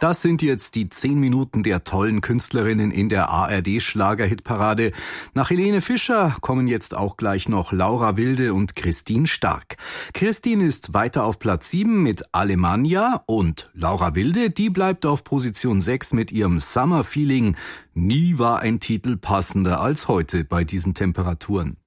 Das sind jetzt die 10 Minuten der tollen Künstlerinnen in der ARD-Schlager-Hitparade. Nach Helene Fischer kommen jetzt auch gleich noch Laura Wilde und Christine Stark. Christine ist weiter auf Platz 7 mit Alemannia und Laura Wilde, die bleibt auf Position 6 mit ihrem Summer Feeling. Nie war ein Titel passender als heute bei diesen Temperaturen.